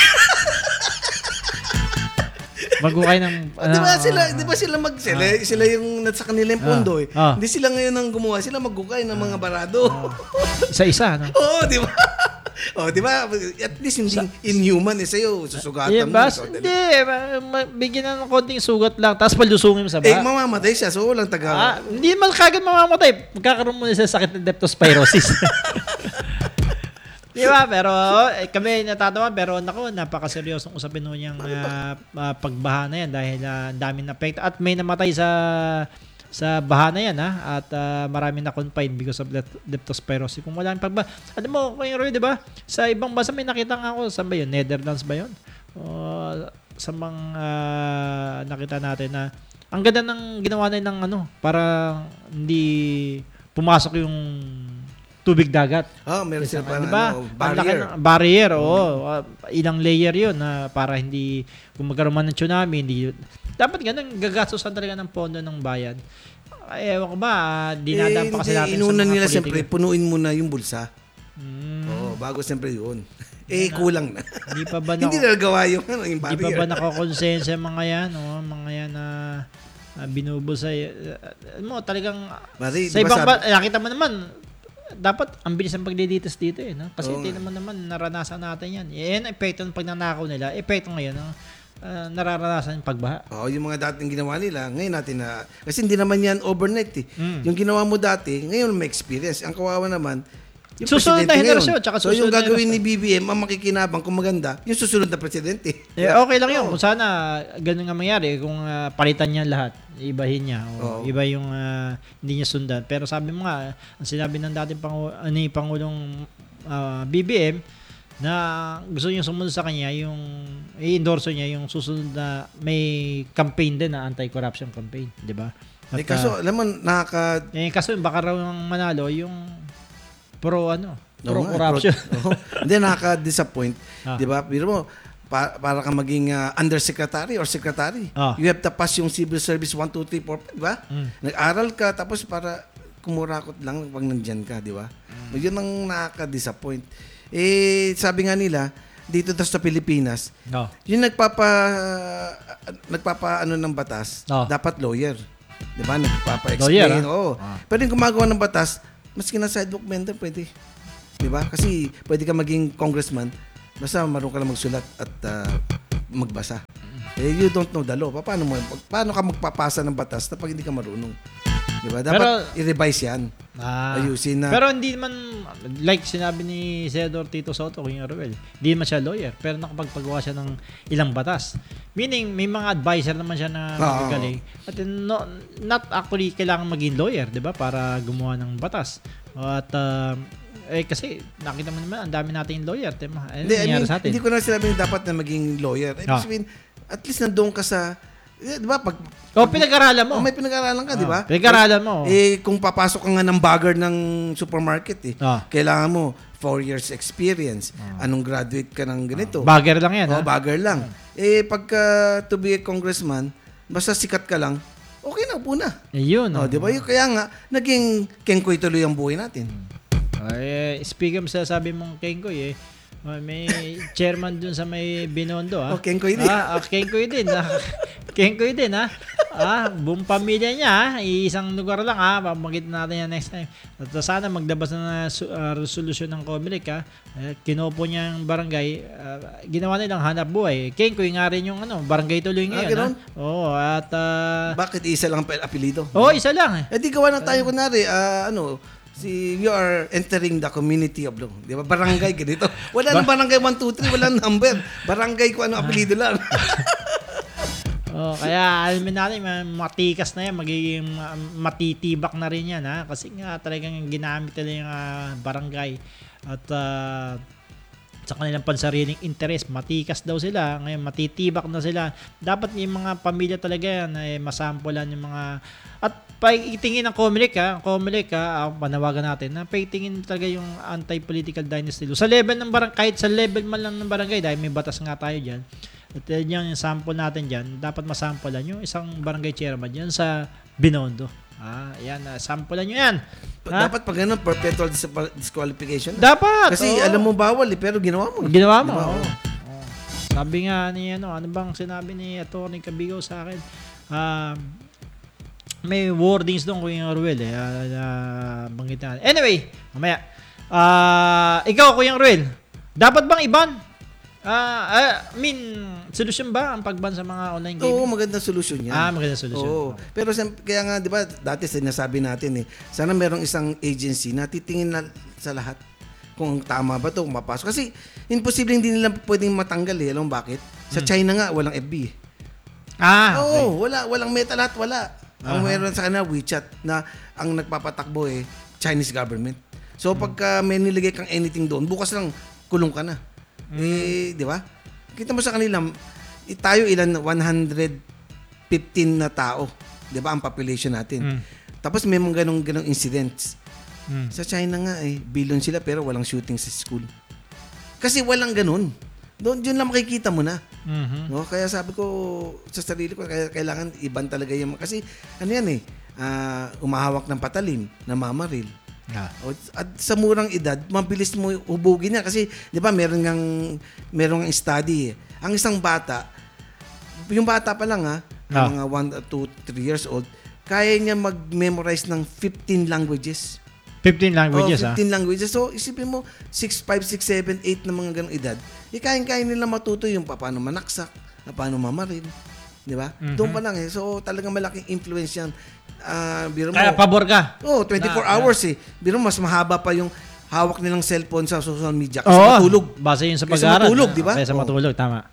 [SPEAKER 1] Magukay ng
[SPEAKER 2] di ba
[SPEAKER 1] ano,
[SPEAKER 2] sila, di ba sila mag sila, sila yung nasa kanila yung pondo eh.
[SPEAKER 1] Ah.
[SPEAKER 2] Hindi sila ngayon ang gumawa, sila magkukay ng mga barado.
[SPEAKER 1] isa-isa, no?
[SPEAKER 2] Oo, di ba? Oh, di ba? At least hindi inhuman eh sa'yo. Susugatan
[SPEAKER 1] Yeah,
[SPEAKER 2] mo.
[SPEAKER 1] bas,
[SPEAKER 2] ikaw, dali.
[SPEAKER 1] hindi, ma- ma- bigyan na ng konting sugat lang, tapos palusungin mo sa
[SPEAKER 2] Eh,
[SPEAKER 1] baha.
[SPEAKER 2] mamamatay siya. So, walang taga.
[SPEAKER 1] Ah, hindi man kagad mamamatay. Magkakaroon muna sa sakit ng leptospirosis. Di ba? Pero eh, kami natatawa. Pero naku, napakaseryosong usapin nun yung uh, uh, pagbaha na yan dahil uh, ang daming na-affect. At may namatay sa sa baha na yan, ha? At uh, marami na confined because of lep- leptospirosis. Kung wala yung pagbaha. Alam mo, Kuya Roy, di ba? Sa ibang bansa may nakita nga ako. Saan ba yun? Netherlands ba yun? O, sa mga uh, nakita natin na ang ganda ng ginawa nila ng ano, para hindi pumasok yung tubig dagat.
[SPEAKER 2] Oh, meron sila
[SPEAKER 1] Di
[SPEAKER 2] parang
[SPEAKER 1] ba?
[SPEAKER 2] ano,
[SPEAKER 1] Ang laki
[SPEAKER 2] barrier.
[SPEAKER 1] ng- barrier, oo. Uh, ilang layer yun na para hindi, kung magkaroon man ng tsunami, hindi yun. Dapat ganun, gagastosan talaga ng pondo ng bayan. Ay, ewan ko ba, uh, dinadaan pa kasi
[SPEAKER 2] eh,
[SPEAKER 1] natin
[SPEAKER 2] inuna
[SPEAKER 1] sa mga
[SPEAKER 2] nila
[SPEAKER 1] politika.
[SPEAKER 2] siyempre, punuin muna yung bulsa.
[SPEAKER 1] Hmm,
[SPEAKER 2] Oo, bago siyempre yun. Eh, kulang na.
[SPEAKER 1] Hindi pa ba
[SPEAKER 2] Hindi
[SPEAKER 1] na,
[SPEAKER 2] na gawa yung, ano, yung
[SPEAKER 1] hindi pa
[SPEAKER 2] barrier.
[SPEAKER 1] ba nakakonsensya mga yan, oh, mga yan na uh, binubusay. Uh, mo, talagang,
[SPEAKER 2] Mari,
[SPEAKER 1] sa
[SPEAKER 2] di ba
[SPEAKER 1] ibang
[SPEAKER 2] sabi-
[SPEAKER 1] ba, nakita mo naman, dapat ang bilis ng paglilitis dito eh. No? Kasi
[SPEAKER 2] Oo
[SPEAKER 1] hindi
[SPEAKER 2] nga.
[SPEAKER 1] naman naman naranasan natin yan. Yan ang epekto ng pagnanakaw nila. Epekto ngayon, no? uh, nararanasan yung pagbaha.
[SPEAKER 2] Oo, yung mga dating ginawa nila, ngayon natin na, kasi hindi naman yan overnight eh.
[SPEAKER 1] Mm.
[SPEAKER 2] Yung ginawa mo dati, ngayon may experience. Ang kawawa naman, yung
[SPEAKER 1] Susunod na
[SPEAKER 2] presidente
[SPEAKER 1] henerasyon,
[SPEAKER 2] ngayon.
[SPEAKER 1] tsaka
[SPEAKER 2] So yung
[SPEAKER 1] susunod na
[SPEAKER 2] gagawin ni
[SPEAKER 1] henerasyon.
[SPEAKER 2] B B M, ang makikinabang kung maganda, yung susunod na presidente.
[SPEAKER 1] Eh, okay lang yun. Kung sana ganun nga mangyari, kung ah, palitan niya lahat, ibahin niya, o
[SPEAKER 2] Oo.
[SPEAKER 1] iba yung ah, hindi niya sundan. Pero sabi mo nga, ang sinabi ng dating Pangu- ah, ni Pangulong ah, B B M, na gusto niya sumunod sa kanya, yung i-endorse niya yung susunod na may campaign din na anti-corruption campaign, di ba? At,
[SPEAKER 2] Eh, kaso,
[SPEAKER 1] ah,
[SPEAKER 2] alam mo, nakaka...
[SPEAKER 1] eh, kaso baka raw yung manalo, yung pro ano, pro
[SPEAKER 2] Oo nga,
[SPEAKER 1] corruption.
[SPEAKER 2] pro- oo. Hindi, nakaka-disappoint.
[SPEAKER 1] Ah.
[SPEAKER 2] Di ba? Pero mo, pa- para ka maging ah, undersecretary or secretary,
[SPEAKER 1] Ah.
[SPEAKER 2] you have to pass yung civil service one, two, three, four, di ba?
[SPEAKER 1] Mm.
[SPEAKER 2] Nag-aral ka, tapos para kumurakot lang pag nandyan ka, di ba?
[SPEAKER 1] Mm.
[SPEAKER 2] Yun ang nakaka-disappoint. Eh, sabi nga nila, dito daw sa Pilipinas,
[SPEAKER 1] No.
[SPEAKER 2] yung nagpapa, nagpapa ano ng batas,
[SPEAKER 1] Ah.
[SPEAKER 2] dapat lawyer. Di ba? Nagpapa-explain.
[SPEAKER 1] Lawyer, ah?
[SPEAKER 2] Oo. Pero yung gumagawa ng batas, maski na sidewalk vendor, pwede. Di ba? Kasi pwede ka maging congressman, basta marunong ka lang magsulat at uh, magbasa. Eh, you don't know the law. Paano mo, paano ka magpapasa ng batas na pag hindi ka marunong? Di ba? Dapat
[SPEAKER 1] Pero-
[SPEAKER 2] i-revise yan.
[SPEAKER 1] Ah,
[SPEAKER 2] Ayusin na.
[SPEAKER 1] Pero hindi man, like sinabi ni Senador Tito Soto, Kuya Ruel, hindi man siya lawyer, pero nakapagpagawa siya ng ilang batas. Meaning, may mga advisor naman siya na
[SPEAKER 2] Oo.
[SPEAKER 1] magagaling. At no, not actually kailangan maging lawyer, di ba, para gumawa ng batas. At, uh, eh, kasi, nakita mo naman, ang dami nating lawyer, di ba? Ano
[SPEAKER 2] Hindi, I
[SPEAKER 1] nangyari
[SPEAKER 2] mean,
[SPEAKER 1] sa atin?
[SPEAKER 2] hindi ko na sinabi na dapat na maging lawyer. Ibig
[SPEAKER 1] Ah.
[SPEAKER 2] sabihin, at least nandoon ka sa, eh, di ba, pag,
[SPEAKER 1] O, pinag-aralan mo.
[SPEAKER 2] oh, may pinag-aralan ka, di ba?
[SPEAKER 1] Ah, pinag-aralan mo.
[SPEAKER 2] Eh, kung papasok ka nga ng bagger ng supermarket, eh,
[SPEAKER 1] Ah.
[SPEAKER 2] kailangan mo four years experience. Anong graduate ka ng ganito?
[SPEAKER 1] Bagger lang yan,
[SPEAKER 2] Oh,
[SPEAKER 1] ha?
[SPEAKER 2] bagger lang. Eh, pagka to be a congressman, basta sikat ka lang, okay na, upo na.
[SPEAKER 1] Ayun.
[SPEAKER 2] Oh, di ba? Yung- Kaya nga, naging kengkoy tuloy ang buhay natin.
[SPEAKER 1] Ay, speaking sa sabi mong Kengkoy, eh, uh, may chairman dun sa may Binondo, ha?
[SPEAKER 2] Oh, Kengkoy din.
[SPEAKER 1] Ah, ah, Kengkoy din, ha? Kengkoy din, ha? Ah, buong pamilya niya, ha? Isang lugar lang, ha? Pamagit natin yan next time. At sana maglabas na su- ah, resolusyon ng Comelec, ha? Eh, kinopo niya ang barangay, ah, ginawa nilang hanap buhay. Kengkoy nga rin yung ano, barangay tuloy
[SPEAKER 2] Ah,
[SPEAKER 1] ngayon,
[SPEAKER 2] ganun?
[SPEAKER 1] ha? Oo, at... ah,
[SPEAKER 2] Bakit isa lang ang apelido?
[SPEAKER 1] Oo, isa lang, eh.
[SPEAKER 2] Eh di gawa na tayo kunwari, ah, ano, si you are entering the community of law. Di ba? Barangay ganito. Wala nang barangay one, two, three, wala nang number. Barangay ko ano apelido lang.
[SPEAKER 1] Oh, kaya alamin natin, ma- matikas na yan, magiging ma- matitibak na rin yan, ha? Kasi nga talagang ginamit nila yung ah, barangay at ah, sa kanilang pansariling interest, matikas daw sila, ngayon matitibak na sila. Dapat yung mga pamilya talaga yan, eh, masampulan yung mga, at paitingin ng Comelec, ha? Comelec, ha? Ang panawagan natin, na paitingin talaga yung anti-political dynasty law. Sa level ng barangay, kahit sa level man lang ng barangay, dahil may batas nga tayo dyan, at uh, yung sample natin dyan, dapat masampulan yung isang barangay chairman dyan sa Binondo. Ah, yan, uh, sampulan nyo yan. Ha?
[SPEAKER 2] Dapat pag ganun, perpetual dis- disqualification.
[SPEAKER 1] Dapat.
[SPEAKER 2] Kasi
[SPEAKER 1] oo.
[SPEAKER 2] alam mo bawal eh, pero ginawa mo.
[SPEAKER 1] Ginawa mo.
[SPEAKER 2] Di ba?
[SPEAKER 1] oo.
[SPEAKER 2] Oo.
[SPEAKER 1] Oo. Sabi nga ni ano, ano bang sinabi ni Atty. Cabigaw sa akin? Um, may wordings doon Kuya Ruel eh. Uh, uh, banggit na. Anyway, mamaya. Ah, ikaw Kuya Ruel, dapat bang iban? Ah, I mean, solusyon ba ang pagban sa mga online gaming?
[SPEAKER 2] Oo, magandang solusyon yan.
[SPEAKER 1] Ah, magandang solusyon.
[SPEAKER 2] Oo. Pero sem- kaya nga, di ba, dati sinasabi natin eh, sana merong isang agency na titingin na sa lahat kung tama ba to kung mapasok. Kasi imposible hindi nila pwedeng matanggal eh. Alam mo bakit? Sa China nga, walang F B eh.
[SPEAKER 1] Ah, okay.
[SPEAKER 2] Oo, wala, walang meta lahat, wala. Ang meron sa kanila, WeChat, na ang nagpapatakbo eh, Chinese government. So pagka may nilagay kang anything doon, bukas lang kulong ka na. Eh, di ba? Kita mo sa kanila, eh, tayo ilan, one hundred fifteen na tao, di ba, ang population natin.
[SPEAKER 1] Mm.
[SPEAKER 2] Tapos may mga ganong, ganong incidents.
[SPEAKER 1] Mm.
[SPEAKER 2] Sa China nga eh, billion sila pero walang shooting sa school. Kasi walang ganun. Doon, yun lang makikita mo na.
[SPEAKER 1] Mhm.
[SPEAKER 2] No? Kaya sabi ko sa sarili ko, kaya kailangan iban talaga yung... Kasi ano yan eh, ah, umahawak ng patalim, namamaril.
[SPEAKER 1] Ah.
[SPEAKER 2] O, at sa murang edad, mabilis mo hubugin niya. Kasi, di ba, meron ngang, meron ngang study eh. Ang isang bata, yung bata pa lang ha,
[SPEAKER 1] Ah.
[SPEAKER 2] mga one, two, three years old, kaya niya mag-memorize ng fifteen languages.
[SPEAKER 1] fifteen languages,
[SPEAKER 2] oh,
[SPEAKER 1] ah.
[SPEAKER 2] fifteen languages. So, isipin mo, six, five, six, seven, eight na mga ganong edad, ikain-kain nila matuto yung pa- paano manaksak, na paano mamaril. Di ba?
[SPEAKER 1] Mhm.
[SPEAKER 2] Doon pa lang eh. So, talagang malaking influence yan. Ah, biro mo,
[SPEAKER 1] Kaya pabor ka.
[SPEAKER 2] oh, twenty-four
[SPEAKER 1] Na-
[SPEAKER 2] hours eh. Biro mo, mas mahaba pa yung hawak nilang cellphone sa social media. Kasi
[SPEAKER 1] Oo,
[SPEAKER 2] matulog.
[SPEAKER 1] Base yun sa
[SPEAKER 2] Kaysa
[SPEAKER 1] pag-aaral.
[SPEAKER 2] matulog, di ba?
[SPEAKER 1] Kaysa
[SPEAKER 2] Oo.
[SPEAKER 1] matulog, tama.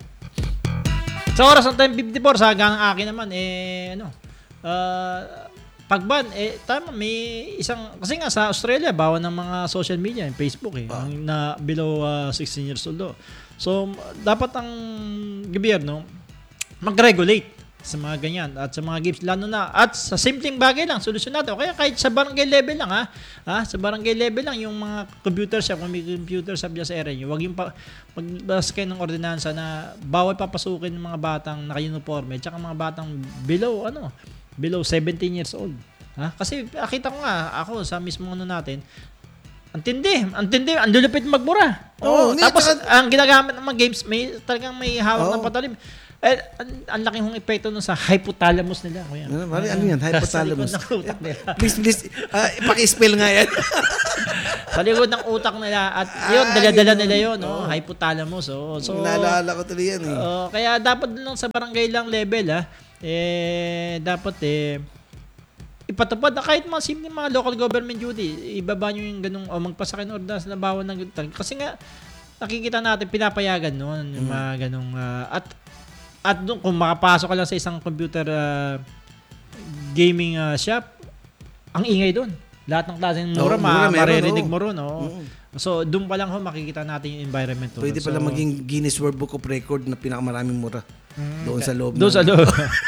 [SPEAKER 1] Sa oras ng time fifty-four, sa hanggang akin naman, eh, ano, ah, pagban, eh, tama, may isang, kasi nga sa Australia, bawal ng mga social media, yung Facebook eh,
[SPEAKER 2] Ah.
[SPEAKER 1] ang na below ah, sixteen years old. Oh. So, dapat ang gobyerno mag-regulate sa mga ganyan at sa mga games lalo na at sa simpleng bagay lang solusyon natin o kaya kahit sa barangay level lang ha, ha sa barangay level lang yung mga computer shop kung may computer shop dyan sa area nyo wag yung pa, magbas kayo ng ordinansa na bawal papasukin ng mga batang naka-uniforme at mga batang below ano below seventeen years old ha kasi nakita ko nga ako sa mismong ano natin ang tindi, ang tindi, ang lulupit magbura.
[SPEAKER 2] Oo,
[SPEAKER 1] Oh,
[SPEAKER 2] hindi,
[SPEAKER 1] tapos
[SPEAKER 2] tsaka-
[SPEAKER 1] ang ginagamit ng mga games may talagang may hawak
[SPEAKER 2] Oo.
[SPEAKER 1] ng patalim. Eh, ang, ang laking hong epekto nun sa hypothalamus nila. Kuya.
[SPEAKER 2] Ano, Mari, ano yan?
[SPEAKER 1] Sa likod
[SPEAKER 2] Hypothalamus.
[SPEAKER 1] ng utak nila.
[SPEAKER 2] Please, please, uh, paki-spell nga yan.
[SPEAKER 1] Sa likod ng utak nila. At yun,
[SPEAKER 2] Ah,
[SPEAKER 1] dala-dala
[SPEAKER 2] yun.
[SPEAKER 1] nila yun.
[SPEAKER 2] Oo.
[SPEAKER 1] Oh. Hypothalamus. Oh. So,
[SPEAKER 2] Naalala ko tuloy yan eh.
[SPEAKER 1] oh, kaya dapat lang sa barangay lang level, ha, eh, dapat eh, ipatupad na kahit mga simple mga local government duty, ibaba nyo yung ganung, o oh, magpasa kayo ng ordinance na bawal ng ganun. Kasi nga, nakikita natin, pinapayagan noon, yung mga ganung, ah, at At doon, kung makapasok ka lang sa isang computer uh, gaming uh, shop, ang ingay doon. Lahat ng klase ng mura,
[SPEAKER 2] Oo,
[SPEAKER 1] ma-
[SPEAKER 2] mura meron,
[SPEAKER 1] maririnig
[SPEAKER 2] oo.
[SPEAKER 1] mo ron. Oh. So, doon pa lang ho, makikita natin yung environment. doon.
[SPEAKER 2] Pwede
[SPEAKER 1] so,
[SPEAKER 2] pala maging Guinness World Book of Record na pinakamaraming mura. Doon sa loob.
[SPEAKER 1] Doon
[SPEAKER 2] ng-
[SPEAKER 1] sa loob.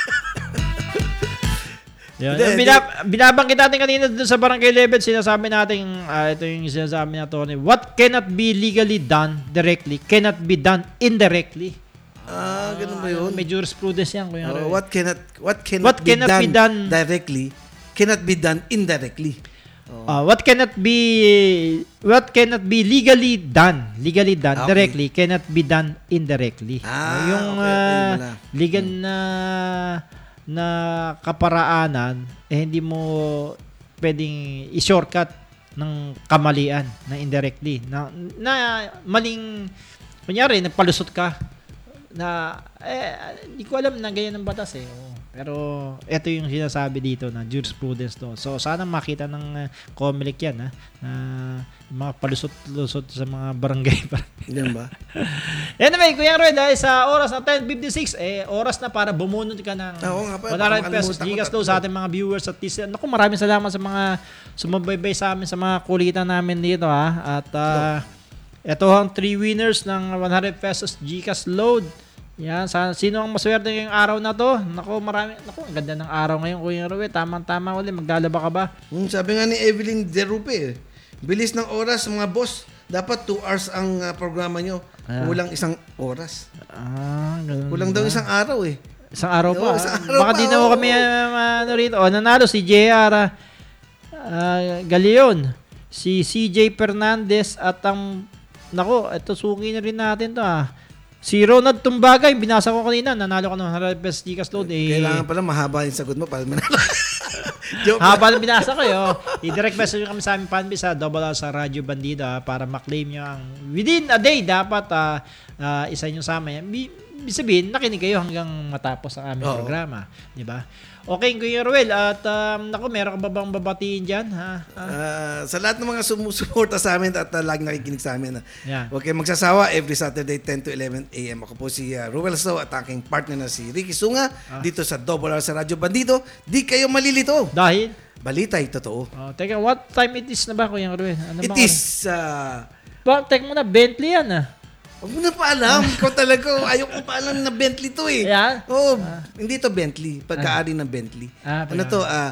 [SPEAKER 1] Yan.
[SPEAKER 2] Hindi,
[SPEAKER 1] Yung binab- binabangkit natin kanina doon sa barangay level, sinasabi natin, ah, ito yung sinasabi na Tony, what cannot be legally done directly cannot be done indirectly.
[SPEAKER 2] Ah, ganun ba yun?
[SPEAKER 1] May jurisprudence yan. Kuya
[SPEAKER 2] Oh,
[SPEAKER 1] Roy.
[SPEAKER 2] what cannot what cannot,
[SPEAKER 1] What
[SPEAKER 2] be,
[SPEAKER 1] cannot
[SPEAKER 2] done
[SPEAKER 1] be done-
[SPEAKER 2] directly cannot be done indirectly.
[SPEAKER 1] Uh, what cannot be what cannot be legally done legally done
[SPEAKER 2] Okay.
[SPEAKER 1] directly cannot be done indirectly.
[SPEAKER 2] Ah,
[SPEAKER 1] yung
[SPEAKER 2] okay, okay,
[SPEAKER 1] ah,
[SPEAKER 2] wala.
[SPEAKER 1] legal na na kaparaanan eh hindi mo pwedeng i-shortcut ng kamalian na indirectly na, na maling kunyari nagpalusot ka na eh hindi ko alam na ganyan ang batas eh. Oo. Pero ito yung sinasabi dito na jurisprudence to. So sana makita ng uh, Comelec yan ha, na yung mga palusot-lusot sa mga barangay pa.
[SPEAKER 2] Yan ba?
[SPEAKER 1] Anyway, Kuya Roy, dahil sa oras na ten fifty-six, eh, oras na para bumunod ka ng
[SPEAKER 2] Oo nga pa,
[SPEAKER 1] one hundred pesos
[SPEAKER 2] nakalimutan ko
[SPEAKER 1] gigas
[SPEAKER 2] tatlo.
[SPEAKER 1] daw sa ating mga viewers at least. Naku, maraming salamat sa mga sumubaybay sa amin sa mga kulitan namin dito ha. At uh, ito ang three winners ng one hundred pesos Gcash load. Yan, sa, sino ang maswerte ngayong araw na to? Naku, marami. Naku, ang ganda ng araw ngayon, Kuya Roy. Tamang-tama uli, maglalaba ka ba?
[SPEAKER 2] Hmm, sabi nga ni Evelyn Derupe, eh, bilis ng oras mga boss. Dapat two hours ang uh, programa nyo.
[SPEAKER 1] Ah.
[SPEAKER 2] Kulang isang oras.
[SPEAKER 1] Ah, ganun
[SPEAKER 2] Kulang
[SPEAKER 1] ba?
[SPEAKER 2] daw isang araw eh.
[SPEAKER 1] Isang araw pa.
[SPEAKER 2] Oo, isang araw
[SPEAKER 1] Baka
[SPEAKER 2] pa,
[SPEAKER 1] di na
[SPEAKER 2] oo.
[SPEAKER 1] ho kami um, ano rito. O, nanalo si J R ah, ah, Galeon, si C J Fernandez at ang nako, ito suki na rin natin to ah. Si Ronald Tumbagay, binasa ko kanina, nanalo ko ng one hundred pesos Gcash load eh.
[SPEAKER 2] Kailangan pala mahaba yung sagot mo para manalo. Joke lang.
[SPEAKER 1] Haba ng binasa ko yo. I-direct message nyo kami sa aming fanbase sa Double R sa Radyo Bandido ah, para ma-claim nyo ang within a day dapat ah, ah, isa nyo sa amin. Bi- Ibig sabihin, nakinig kayo hanggang matapos ang aming
[SPEAKER 2] Oo.
[SPEAKER 1] programa. Di ba? Okay, Kuya Ruel. At um, naku, meron ka ba bang babatiin dyan? Ha? Ah,
[SPEAKER 2] Ah, sa lahat ng mga sumusuporta sa amin at uh, lagi nakikinig sa amin. Uh,
[SPEAKER 1] Yeah.
[SPEAKER 2] Huwag kayong magsasawa every Saturday ten to eleven a.m. Ako po si uh, Ruel So at aking partner na si Ricky Sunga dito sa Double R sa Radyo Bandido. Di kayo malilito.
[SPEAKER 1] dahil?
[SPEAKER 2] Balita'y totoo.
[SPEAKER 1] Oh, teka, what time it is na ba, Kuya Ruel? Ano
[SPEAKER 2] It
[SPEAKER 1] ba-
[SPEAKER 2] is... Uh,
[SPEAKER 1] Ba, teka muna, Bentley yan ah.
[SPEAKER 2] Huwag mo na pa alam. Ikaw talaga. Ayaw ko pa alam na Bentley to eh.
[SPEAKER 1] Yeah?
[SPEAKER 2] Oh, hindi to Bentley. Pagkaari ng Bentley.
[SPEAKER 1] Ah,
[SPEAKER 2] ano
[SPEAKER 1] pagka-
[SPEAKER 2] to? Ah,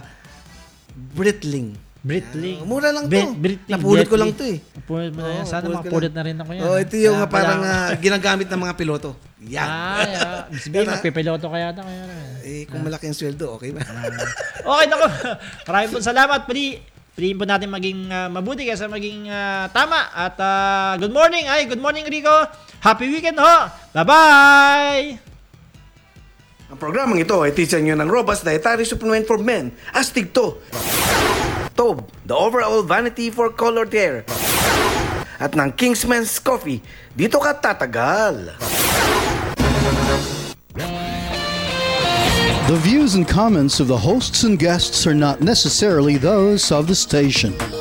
[SPEAKER 2] Britling.
[SPEAKER 1] Britling.
[SPEAKER 2] Ah, mura lang to.
[SPEAKER 1] Ben- Britling,
[SPEAKER 2] Napulot ko
[SPEAKER 1] Bentley.
[SPEAKER 2] lang to eh.
[SPEAKER 1] Napulot mo na yan.
[SPEAKER 2] Oo,
[SPEAKER 1] Sana
[SPEAKER 2] napulot ko
[SPEAKER 1] mapulot
[SPEAKER 2] lang.
[SPEAKER 1] na rin ako yan.
[SPEAKER 2] Oh,
[SPEAKER 1] ah.
[SPEAKER 2] ito yung
[SPEAKER 1] Kaya
[SPEAKER 2] ah, parang
[SPEAKER 1] kailangan-
[SPEAKER 2] ah, ginagamit ng mga piloto. Yan.
[SPEAKER 1] Ah, yeah. Sabihin,
[SPEAKER 2] Yan, ah.
[SPEAKER 1] magpipiloto kaya na kaya na.
[SPEAKER 2] Eh, kung malaki ang sweldo, okay ba?
[SPEAKER 1] Okay, naku. Maraming po salamat. Pili, piliin po natin maging ah, mabuti kaysa maging ah, tama. At ah, good morning. Ay, good morning, Rico. Happy weekend ho. Bye-bye.
[SPEAKER 2] Ang programang ito ay teacher nyo ng Robust Dietary Supplement for Men, Astig to. Tob, the overall vanity for colored hair. At ng Kingsman's Coffee, dito ka tatagal.
[SPEAKER 8] The views and comments of the hosts and guests are not necessarily those of the station.